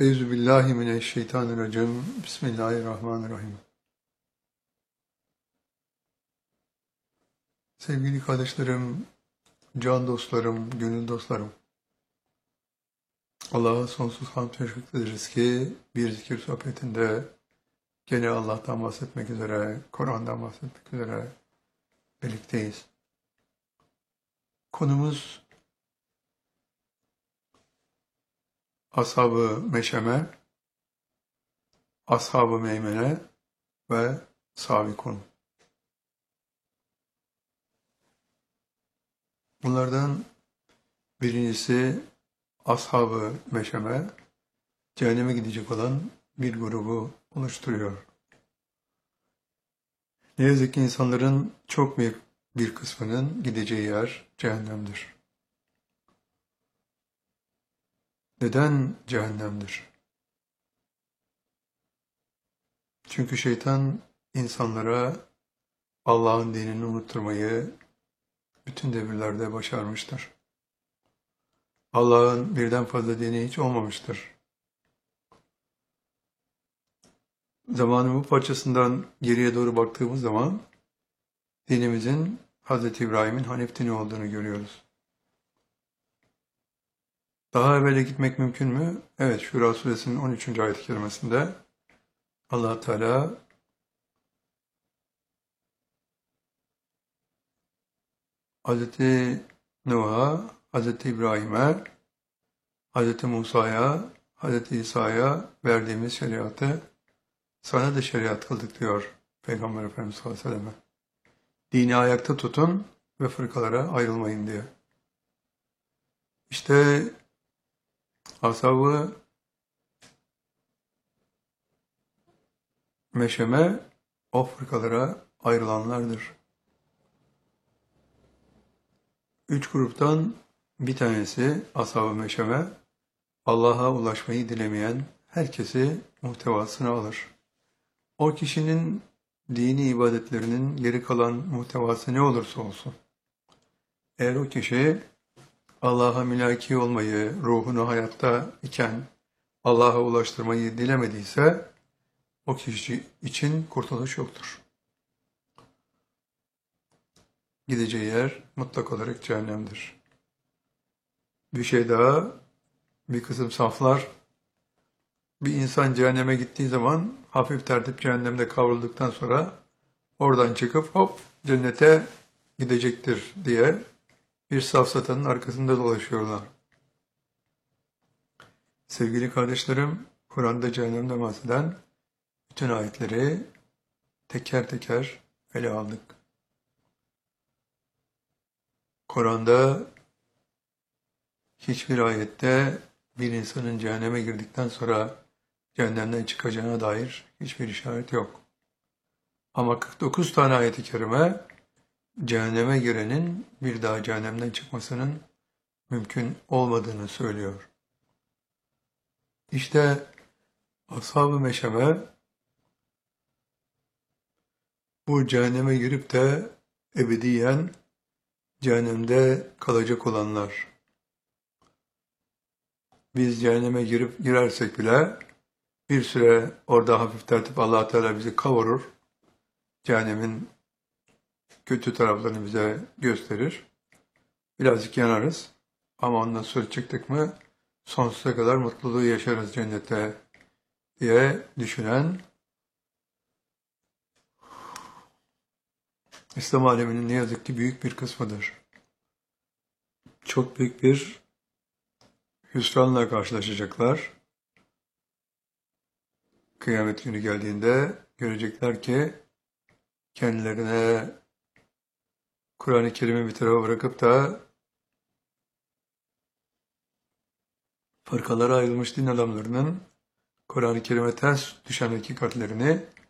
Euzubillahimineşşeytanirracim. Bismillahirrahmanirrahim. Sevgili kardeşlerim, can dostlarım, gönül dostlarım. Allah'a sonsuz hamd teşekkür ederiz ki bir zikir sohbetinde gene Allah'tan bahsetmek üzere, Kur'an'dan bahsetmek üzere birlikteyiz. Konumuz Ashab-ı Meşeme, Ashab-ı Meymene ve Sabikun. Bunlardan birincisi Ashab-ı Meşeme, cehenneme gidecek olan bir grubu oluşturuyor. Ne yazık ki insanların çok büyük bir kısmının gideceği yer cehennemdir. Neden cehennemdir? Çünkü şeytan insanlara Allah'ın dinini unutturmayı bütün devirlerde başarmıştır. Allah'ın birden fazla dini hiç olmamıştır. Zamanın bu parçasından geriye doğru baktığımız zaman dinimizin Hz. İbrahim'in Hanif dini olduğunu görüyoruz. Daha evvele gitmek mümkün mü? Evet, Şura suresinin 13. ayet-i kerimesinde Allah Teala Hz. Nuh'a, Hz. İbrahim'e, Hz. Musa'ya, Hz. İsa'ya verdiğimiz şeriatı sana da şeriat kıldık diyor Peygamber Efendimiz sallallahu aleyhi ve selleme. Dini ayakta tutun ve fırkalara ayrılmayın diye. İşte Ashab-ı Meşeme o fırkalara ayrılanlardır. 3 gruptan bir tanesi Ashab-ı Meşeme, Allah'a ulaşmayı dilemeyen herkesi muhtevasına alır. O kişinin dini ibadetlerinin geri kalan muhtevası ne olursa olsun, eğer o kişi Allah'a mülaki olmayı, ruhunu hayatta iken Allah'a ulaştırmayı dilemediyse, o kişi için kurtuluş yoktur. Gideceği yer mutlak olarak cehennemdir. Bir şey daha, bir kısım saflar, bir insan cehenneme gittiği zaman hafif tertip cehennemde kavrulduktan sonra oradan çıkıp hop cennete gidecektir diye bir safsatanın arkasında dolaşıyorlar. Sevgili kardeşlerim, Kur'an'da cehennemden bahseden bütün ayetleri teker teker ele aldık. Kur'an'da hiçbir ayette bir insanın cehenneme girdikten sonra cehennemden çıkacağına dair hiçbir işaret yok. Ama 49 tane ayet-i kerime cehenneme girenin bir daha cehennemden çıkmasının mümkün olmadığını söylüyor. İşte Ashab-ı Meşeme bu cehenneme girip de ebediyen cehennemde kalacak olanlar. Biz cehenneme girersek bile bir süre orada hafif tertip Allah Teala bizi kavurur. Cehennemin kötü taraflarını bize gösterir. Birazcık yanarız. Ama ondan sonra çıktık mı sonsuza kadar mutluluğu yaşarız cennette diye düşünen İslam aleminin ne yazık ki büyük bir kısmıdır. Çok büyük bir hüsranla karşılaşacaklar. Kıyamet günü geldiğinde görecekler ki kendilerine Kur'an-ı Kerim'i bir tarafa bırakıp da fırkalara ayrılmış din adamlarının Kur'an-ı Kerim'e ters düşen hakikatlerini